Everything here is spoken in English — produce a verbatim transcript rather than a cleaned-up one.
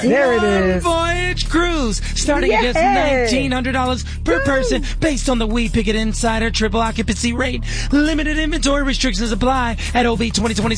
There it is. Voyage cruise starting Yay. at just nineteen hundred dollars per person based on the We Pick It Insider triple occupancy rate. Limited inventory restrictions apply at O B twenty twenty.